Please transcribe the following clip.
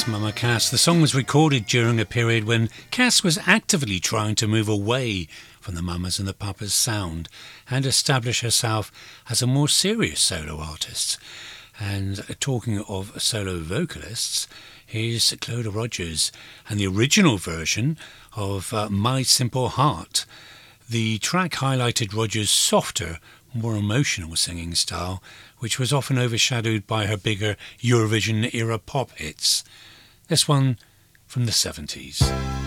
Yes, Mama Cass. The song was recorded during a period when Cass was actively trying to move away from the Mamas and the Papas sound and establish herself as a more serious solo artist. And talking of solo vocalists, here's Clodagh Rogers and the original version of My Simple Heart. The track highlighted Rogers' softer, more emotional singing style, which was often overshadowed by her bigger Eurovision-era pop hits. This one from the 70s.